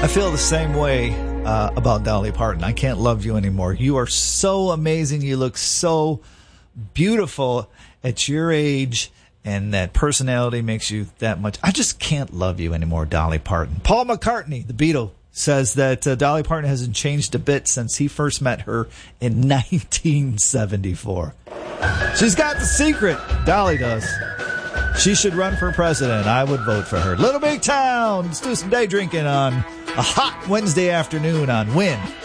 I feel the same way about Dolly Parton. I can't love you anymore. You are so amazing. You look so beautiful at your age, and that personality makes you that much. I just can't love you anymore, Dolly Parton. Paul McCartney, the Beatle, says that Dolly Parton hasn't changed a bit since he first met her in 1974. She's got the secret. Dolly does. She should run for president. I would vote for her. Little Big Town. Let's do some day drinking on a hot Wednesday afternoon on Win